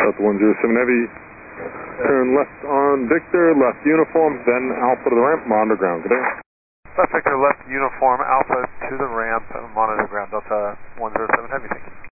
Delta 107 Heavy. Turn left on Victor, left uniform, then Alpha to the ramp, monitor ground. Good day. Left Victor, left uniform, Alpha to the ramp, monitor ground, Delta 107 Heavy, thank you.